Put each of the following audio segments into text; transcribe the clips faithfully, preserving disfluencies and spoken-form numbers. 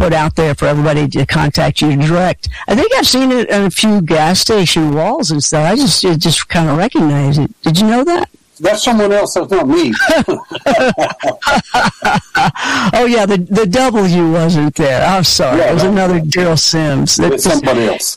put out there for everybody to contact you direct. I think I've seen it on a few gas station walls and stuff. I just just kind of recognize it. Did you know that? That's someone else. That's not me. Oh, yeah, the the W wasn't there. I'm sorry. Yeah, it was no, another no. Daryl Sims. It's somebody else.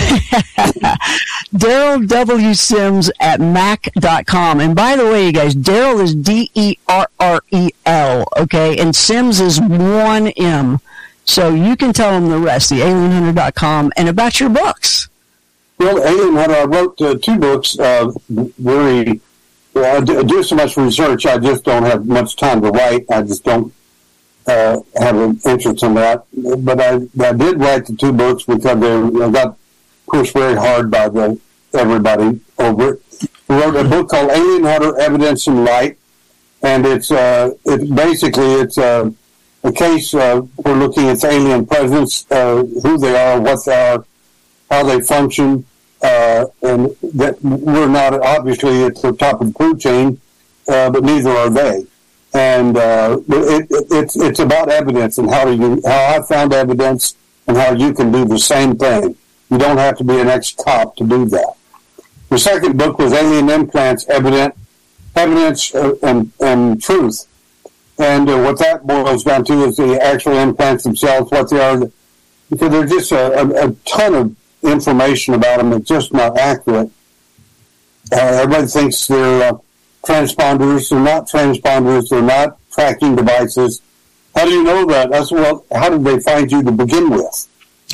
Daryl W. Sims at mac dot com. And by the way, you guys, Daryl is D E R R E L, okay? And Sims is one M. So you can tell them the rest, the alien hunter dot com, and about your books. Well, Alien Hunter, I wrote uh, two books, uh, very... Well, I do so much research, I just don't have much time to write. I just don't uh, have an interest in that. But I, I did write the two books because they I got pushed very hard by the everybody over it. I wrote a book called Alien Hunter: Evidence and Light, and it's uh, it's basically it's uh, a case uh, we're looking at alien presence, uh, who they are, what they are, how they function. Uh, and that we're not obviously at the top of the food chain, uh, but neither are they. And uh, it, it, it's it's about evidence and how do you how I found evidence and how you can do the same thing. You don't have to be an ex-cop to do that. The second book was Alien Implants: Evidence, Evidence uh, and and Truth. And uh, what that boils down to is the actual implants themselves, what they are, because there's just a, a, a ton of information about them that's just not accurate. Uh, everybody thinks they're uh, transponders. They're not transponders. They're not tracking devices. How do you know that? That's well. How did they find you to begin with?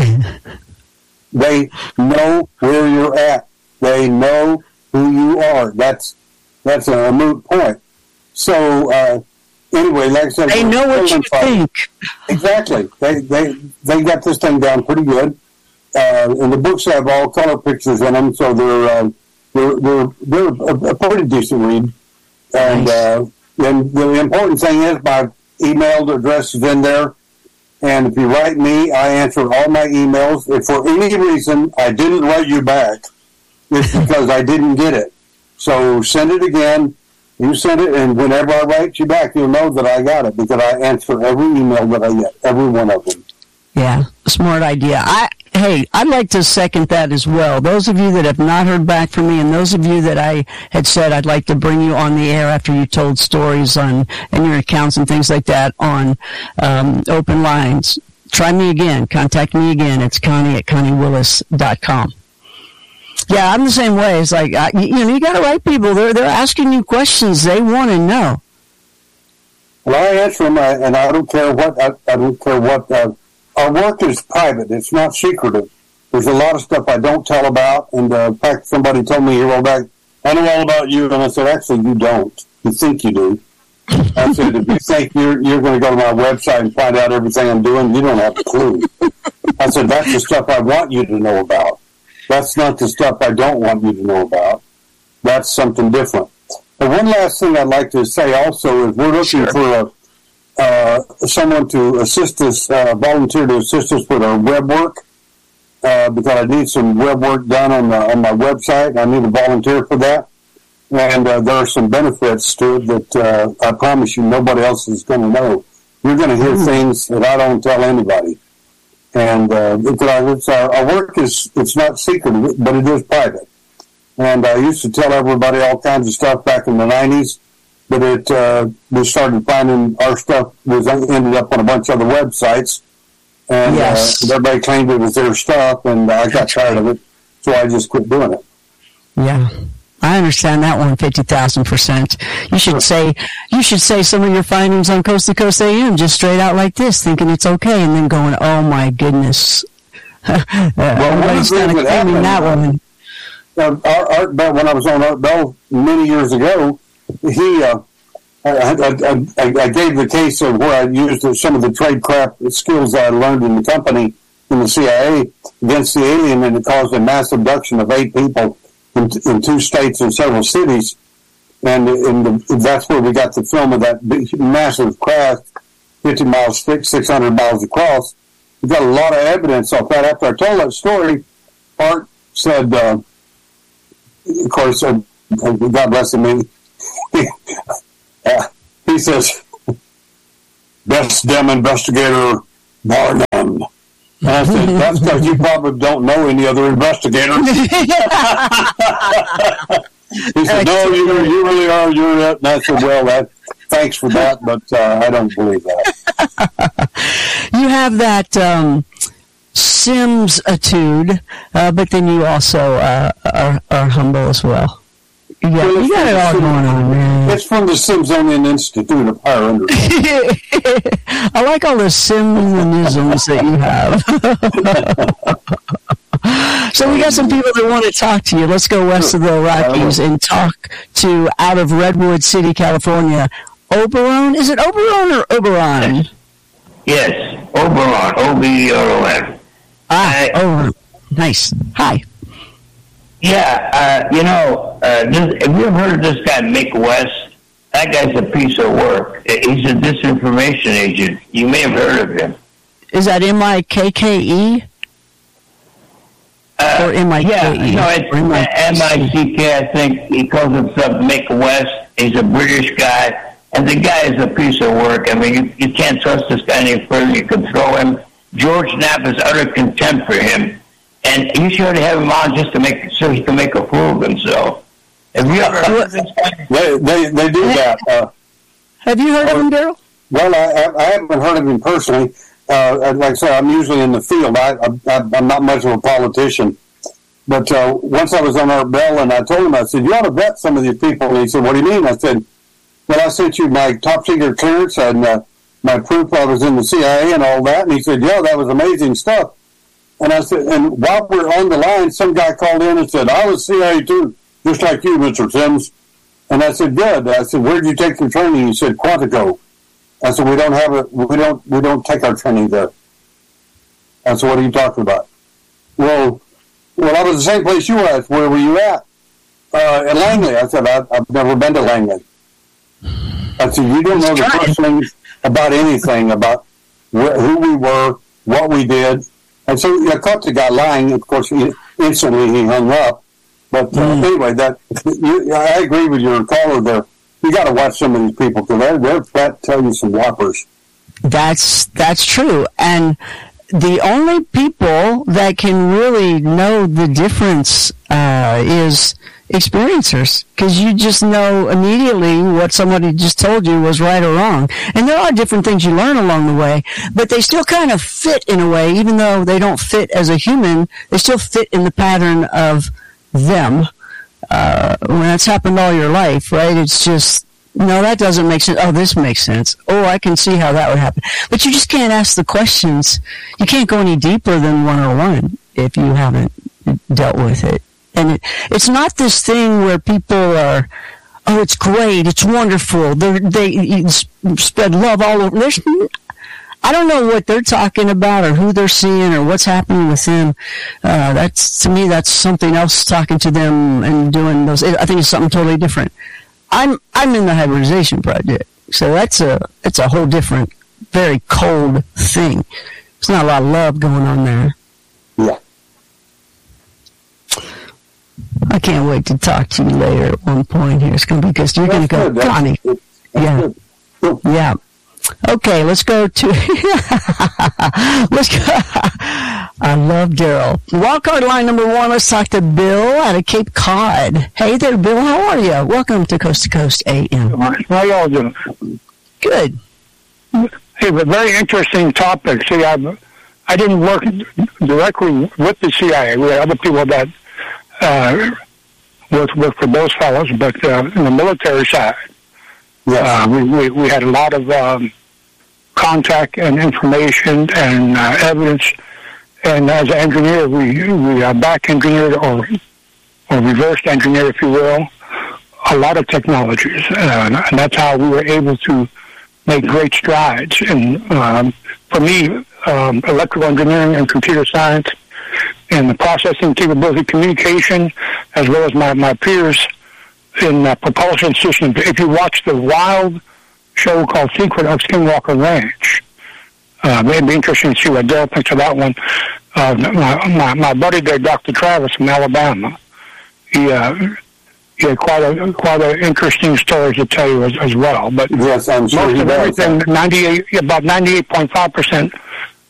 They know where you're at. They know who you are. That's that's a moot point. So uh, anyway, like I said, they know what you think. Exactly. They they they got this thing down pretty good. Uh, and the books have all color pictures in them, so they're uh, they're they're, they're a, a pretty decent read. And nice. uh, and the important thing is my email address is in there. And if you write me, I answer all my emails. If for any reason I didn't write you back, it's because I didn't get it. So send it again. You send it, and whenever I write you back, you'll know that I got it because I answer every email that I get, every one of them. Yeah, smart idea. I Hey, I'd like to second that as well. Those of you that have not heard back from me, and those of you that I had said I'd like to bring you on the air after you told stories on and your accounts and things like that on um, open lines, try me again. Contact me again. It's Connie at Connie Willis dot com. Yeah, I'm the same way. It's like, I, you know, you got to write people. They're, they're asking you questions they want to know. Well, I answer them, and I don't care what, I, I don't care what, uh, our work is private. It's not secretive. There's a lot of stuff I don't tell about. And uh, in fact, somebody told me a while back, I know all about you. And I said, actually, you don't. You think you do. I said, if you think you're, you're going to go to my website and find out everything I'm doing, you don't have a clue. I said, that's the stuff I want you to know about. That's not the stuff I don't want you to know about. That's something different. And one last thing I'd like to say also is we're looking sure. for a Uh, someone to assist us, uh, volunteer to assist us with our web work, uh, because I need some web work done on, the, on my website. I need a volunteer for that. And uh, there are some benefits to it that uh, I promise you nobody else is going to know. You're going to hear things that I don't tell anybody. And uh, it's our, our work is it's not secret, but it is private. And I used to tell everybody all kinds of stuff back in the nineties. But it, uh, we started finding our stuff was ended up on a bunch of other websites, and yes. uh, everybody claimed it was their stuff, and I got tired of it, so I just quit doing it. Yeah, I understand that one fifty thousand percent. You should say you should say some of your findings on Coast to Coast A M just straight out like this, thinking it's okay, and then going, "Oh my goodness!" uh, well, everybody's kind of claiming that one. Uh, Art Bell, when I was on Art Bell many years ago. He, uh, I, I, I, I gave the case of where I used some of the tradecraft skills I learned in the company in the C I A against the alien, and it caused a mass abduction of eight people in, in two states and several cities. And, and the, that's where we got the film of that big, massive craft, fifty miles thick, six hundred miles across. We got a lot of evidence off that. After I told that story, Art said, uh, of course, uh, God bless him, he, uh, he says, best damn investigator bar him. And I said, that's because you probably don't know any other investigators. He said, no, you, you really are. You're it. And I said, well, that, thanks for that, but uh, I don't believe that. You have that um, Sims-atude, uh, but then you also uh, are, are humble as well. You got, well, you got it all going on, man. It's from the Simsonian Institute of Higher Understanding. I like all the Simsonisms that you have. So we got some people that want to talk to you. Let's go west of the Rockies and talk to, out of Redwood City, California, Oberon. Is it Oberon or Oberon? Yes, Oberon, O B E R O N. Ah, Oberon. Nice. Hi. Yeah, uh, you know, uh, this, have you ever heard of this guy, Mick West? That guy's a piece of work. He's a disinformation agent. You may have heard of him. Is that M I K K E? Uh, or M I K E? Yeah, no, it's M I C K, I think. He calls himself Mick West. He's a British guy. And the guy is a piece of work. I mean, you, you can't trust this guy any further. You can throw him. George Knapp has utter contempt for him. And you should have him on just to make so he can make a fool of himself. Have you ever heard of this guy? They, they, they do that. Uh, have you heard uh, of him, Daryl? Well, I, I haven't heard of him personally. Uh, like I said, I'm usually in the field. I, I, I'm not much of a politician. But uh, once I was on Art Bell, and I told him, I said, you ought to vet some of these people. And he said, what do you mean? I said, well, I sent you my top secret clearance and uh, my proof I was in the C I A and all that. And he said, yeah, that was amazing stuff. And I said, and while we're on the line, some guy called in and said, I was C I A too, just like you, Mister Sims. And I said, good. I said, where did you take your training? He said, Quantico. I said, we don't have it. We don't. We don't take our training there. I said, what are you talking about? Well, well, I was the same place you were at. Where were you at? Uh, at Langley. I said, I, I've never been to Langley. I said, you don't know the first thing about anything about wh- who we were, what we did. And so I caught the guy lying. Of course, he, instantly he hung up. But uh, mm. anyway, that you, I agree with your caller there. You got to watch some of these people because they're, they're flat tell you some whoppers. That's that's true. And the only people that can really know the difference uh, is experiencers, because you just know immediately what somebody just told you was right or wrong. And there are different things you learn along the way, but they still kind of fit in a way, even though they don't fit as a human, they still fit in the pattern of them. Uh, when that's happened all your life, right? It's just, no, that doesn't make sense. Oh, this makes sense. Oh, I can see how that would happen. But you just can't ask the questions. You can't go any deeper than one oh one if you haven't dealt with it. And it, it's not this thing where people are, oh, it's great, it's wonderful, They're, they spread love all over. There's, I don't know what they're talking about or who they're seeing or what's happening with them. Uh, that's, to me, that's something else talking to them and doing those. I think it's something totally different. I'm I'm in the hybridization project, so that's a it's a whole different, very cold thing. There's not a lot of love going on there. Yeah. I can't wait to talk to you later at one point here. It's going to be because you're going to go, Connie. Yeah. Good. Yeah. Okay, let's go to, let's go. I love Daryl. Wildcard line number one, let's talk to Bill out of Cape Cod. Hey there, Bill, how are you? Welcome to Coast to Coast A M. How y'all doing? Good. Hey, but very interesting topic. See, I I didn't work directly with the C I A. We had other people that uh, worked, worked for those fellows, but uh, in the military side, yes. uh, we, we we had a lot of um, contact and information and uh, evidence. And as an engineer, we we uh, back engineered or or reversed engineered, if you will, a lot of technologies, uh, and that's how we were able to make great strides. And um, for me, um, electrical engineering and computer science, and the processing capability, communication, as well as my my peers in uh, propulsion systems. If you watch the wild show called Secret of Skinwalker Ranch. Uh, it'd be interesting to see what Dale thinks of that one. Uh, my, my my buddy there, Doctor Travis from Alabama, he uh, he had quite a quite an interesting story to tell you as, as well. But yes, I'm sure most he of does. everything, ninety eight about ninety eight point five percent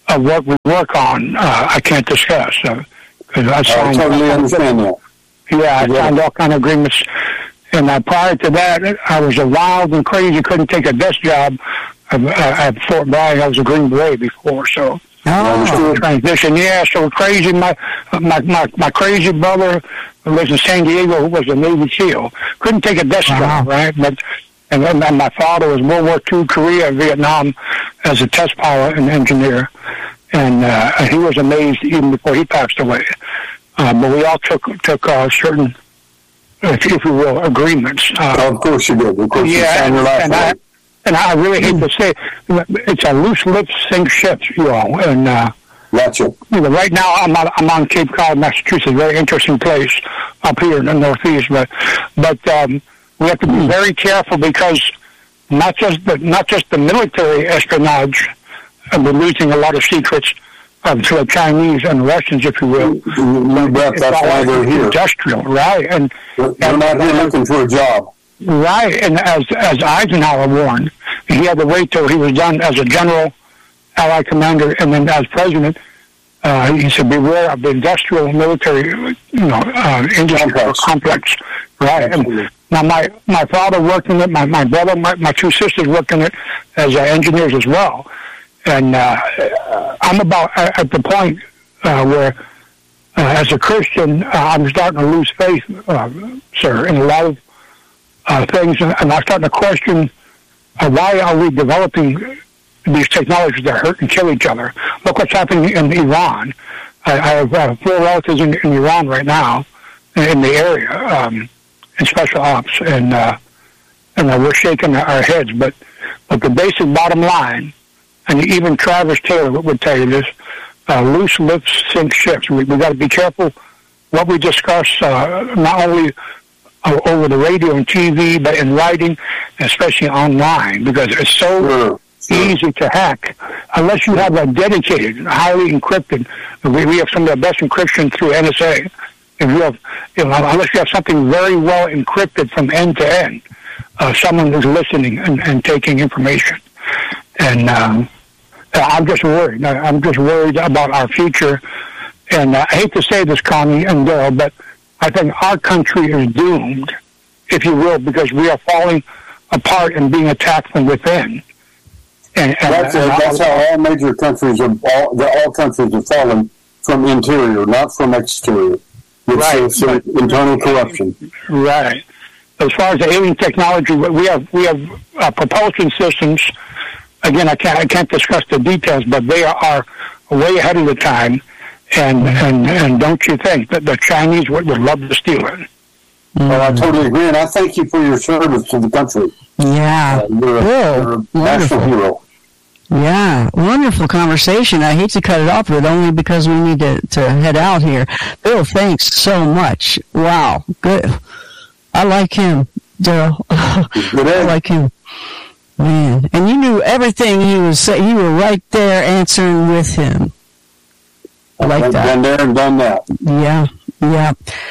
of what we work on, uh, I can't discuss. Uh, I, signed, I totally understand that. Yeah, I yeah. signed all kind of agreements. And uh, prior to that, I was a wild and crazy, couldn't take a desk job uh, at Fort Bragg. I was a Green Beret before, so oh. transition. Yeah, so crazy. My, my my my crazy brother who lives in San Diego, who was a Navy SEAL, couldn't take a desk wow. job, right? But and then and my father was World War Two, Korea, Vietnam, as a test pilot and engineer, and uh, he was amazed even before he passed away. Uh, but we all took took uh, certain, if, if you will, agreements. Uh, oh, of course you did. Of course yeah, you signed your life and, I, and I really hate to say, it's a loose lips sink ships, you all. And uh, gotcha. You know, right now I'm on, I'm on Cape Cod, Massachusetts, a very interesting place up here in the Northeast. But but um, we have to be very careful because not just the not just the military espionage, and we're losing a lot of secrets. Um, to the Chinese and Russians, if you will. You bet, that's why they're here. Industrial, right? And they're and, not here looking for a job. Right, and as as Eisenhower warned, he had to wait till he was done as a general, Allied commander, and then as president. Uh, he said, "Beware of the industrial military, you know, uh, industrial complex. complex." Right. And now, my my father worked in it. My my brother, my, my two sisters worked in it as uh, engineers as well. And uh, I'm about at the point uh, where, uh, as a Christian, uh, I'm starting to lose faith, uh, sir, in a lot of uh, things, and I'm starting to question uh, why are we developing these technologies that hurt and kill each other? Look what's happening in Iran. I, I have uh, four relatives in, in Iran right now, in the area, um, in special ops, and uh, and uh, we're shaking our heads. But but the basic bottom line. And even Travis Taylor would tell you this, uh, loose lips sink ships. We, we got to be careful what we discuss, uh, not only uh, over the radio and T V, but in writing, especially online, because it's so sure, sure. easy to hack. Unless you have a dedicated, highly encrypted, we, we have some of the best encryption through N S A. If you have, you know, unless you have something very well encrypted from end to end, uh, someone is listening and, and taking information. And, um, I'm just worried. I'm just worried about our future. And uh, I hate to say this, Connie and Bill, but I think our country is doomed, if you will, because we are falling apart and being attacked from within. And, and that's, and a, that's how all major countries are. All, all countries are falling from interior, not from exterior. Which right. is uh, internal corruption. Right. As far as the alien technology, we have we have uh, propulsion systems. Again, I can't I can't discuss the details, but they are way ahead of the time, and mm-hmm. and, and don't you think that the Chinese would, would love to steal it? Mm-hmm. Well, I totally agree, and I thank you for your service to the country. Yeah, uh, you're, a, you're a national hero. Yeah, wonderful conversation. I hate to cut it off, but only because we need to, to head out here. Bill, thanks so much. Wow, good. I like him, Daryl. I like him. Man, and you knew everything he was saying. You were right there answering with him. I like I've that. Been there and done that. Yeah, yeah.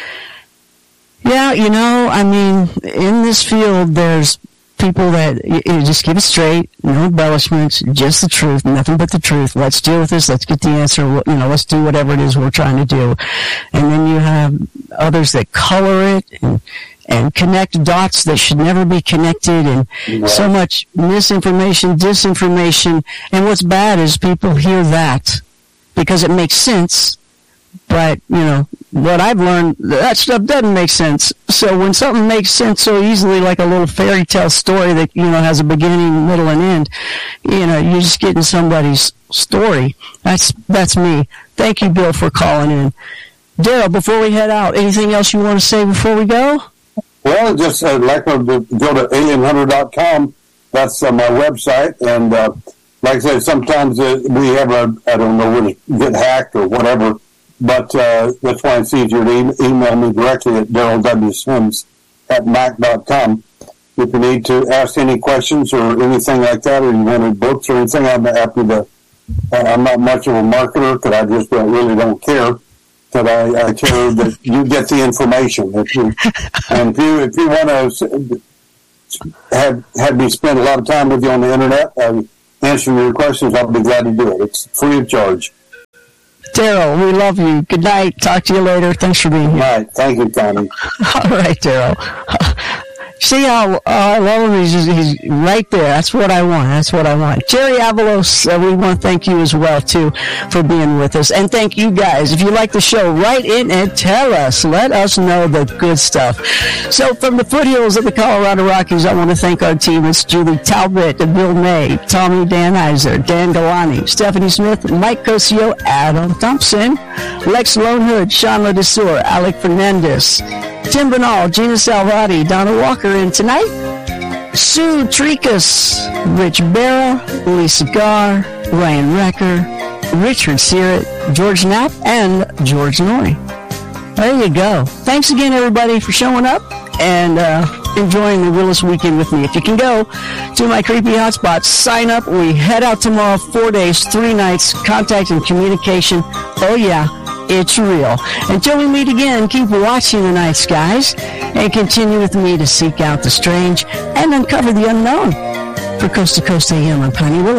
Yeah, you know, I mean, in this field, there's people that you, you just keep it straight, no embellishments, just the truth, nothing but the truth. Let's deal with this. Let's get the answer. You know, let's do whatever it is we're trying to do. And then you have others that color it and and connect dots that should never be connected, and right. so much misinformation, disinformation. And what's bad is people hear that because it makes sense, but, you know, what I've learned, that stuff doesn't make sense. So when something makes sense so easily, like a little fairy tale story that, you know, has a beginning, middle, and end, you know, you're just getting somebody's story. That's, that's me. Thank you, Bill, for calling in. Daryl, before we head out, anything else you want to say before we go? Well, just uh, like to go to alien hunter dot com. That's uh, my website. And uh, like I said, sometimes uh, we have a, I don't know, when it get hacked or whatever. But uh, that's why it's easier to e- email me directly at Daryl W. Sims at mac dot com. If you need to ask any questions or anything like that, or you want books or anything, I'm happy to. Uh, I'm not much of a marketer because I just don't, really don't care. But I, I care that you get the information. If you, and if you if you want to have have me spend a lot of time with you on the internet, I answer your questions, I'll be glad to do it. It's free of charge. Daryl, we love you. Good night. Talk to you later. Thanks for being here. All right. Thank you, Tommy. All right, Daryl. See how uh, I love him? He's, he's right there. That's what I want. That's what I want. Jerry Avalos, uh, we want to thank you as well, too, for being with us. And thank you guys. If you like the show, write in and tell us. Let us know the good stuff. So from the foothills of the Colorado Rockies, I want to thank our team. It's Julie Talbot, Bill May, Tommy Dan Iser, Dan Galani, Stephanie Smith, Mike Cosio, Adam Thompson, Lex Lonehood, Sean Ladesseur, Alec Fernandez, Tim Bernal, Gina Salvati, Donna Walker, and tonight, Sue Tricas, Rich Barra, Lisa Gar, Ryan Recker, Richard Searett, George Knapp, and George Noy. There you go. Thanks again, everybody, for showing up and uh, enjoying the Willis weekend with me. If you can go to my creepy hotspot, sign up. We head out tomorrow, four days, three nights, contact and communication. Oh, yeah. It's real. Until we meet again, keep watching the night skies and continue with me to seek out the strange and uncover the unknown. For Coast to Coast A M, I'm Connie Willis.